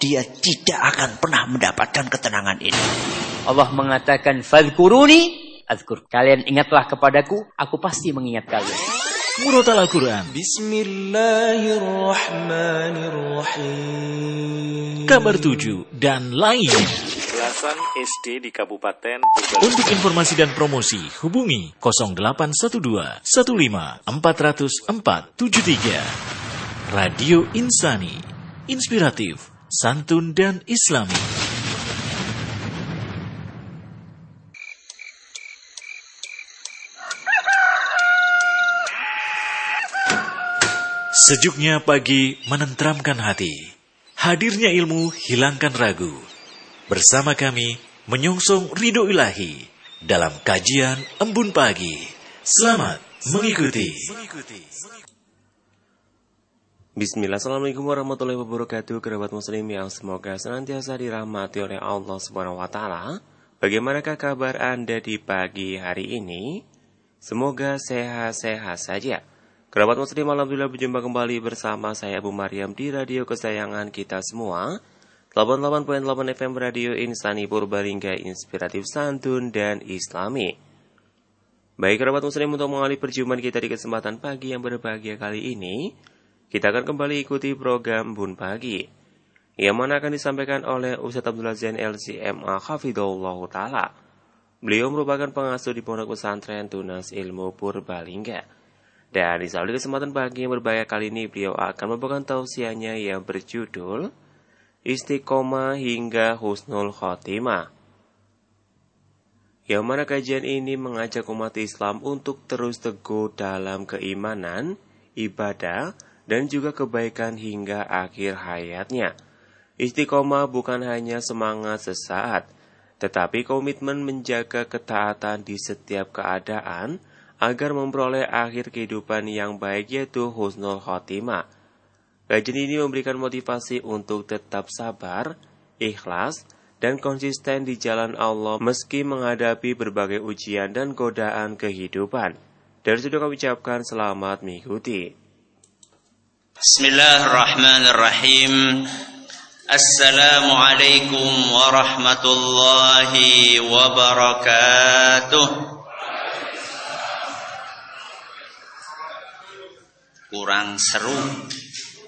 dia tidak akan pernah mendapatkan ketenangan ini. Allah mengatakan, fadhkuruni azkur. Kalian ingatlah kepadaku, aku pasti mengingat kalian. Murotal Al-Quran. Bismillahirrahmanirrahim. Kabar 7 dan lain. Belasan SD di Kabupaten Purbalingga. Untuk informasi dan promosi, hubungi 0812 15 404 73. Radio Insani, inspiratif, santun dan islami. Sejuknya pagi menenteramkan hati. Hadirnya ilmu hilangkan ragu. Bersama kami menyongsong ridho ilahi dalam kajian Embun Pagi. Selamat mengikuti. Bismillah, assalamualaikum warahmatullahi wabarakatuh. Kerabat muslim yang semoga senantiasa dirahmati oleh Allah Subhanahu wa Ta'ala. Bagaimanakah kabar Anda di pagi hari ini? Semoga sehat-sehat saja. Kerabat muslim, alhamdulillah berjumpa kembali bersama saya Abu Maryam di radio kesayangan kita semua, 88.8 FM Radio Insani Purbalingga, inspiratif, santun dan islami. Baik kerabat muslim, untuk mengalih perjumpaan kita di kesempatan pagi yang berbahagia kali ini, kita akan kembali ikuti program Bun Pagi, yang mana akan disampaikan oleh Ustaz Abdullah Zain LCMA Hafidhullah Ta'ala. Beliau merupakan pengasuh di Pondok Pesantren Tunas Ilmu Purbalingga. Dan insya Allah di kesempatan pagi yang berbahagia kali ini, beliau akan membawakan tausiahnya yang berjudul Istiqomah hingga Husnul Khotimah. Yang mana kajian ini mengajak umat Islam untuk terus teguh dalam keimanan, ibadah, dan juga kebaikan hingga akhir hayatnya. Istiqomah bukan hanya semangat sesaat, tetapi komitmen menjaga ketaatan di setiap keadaan, agar memperoleh akhir kehidupan yang baik, yaitu Husnul Khotimah. Kajian ini memberikan motivasi untuk tetap sabar, ikhlas, dan konsisten di jalan Allah meski menghadapi berbagai ujian dan godaan kehidupan. Dari situ kami ucapkan selamat mengikuti. Bismillahirrahmanirrahim. Assalamualaikum warahmatullahi wabarakatuh. Kurang seru.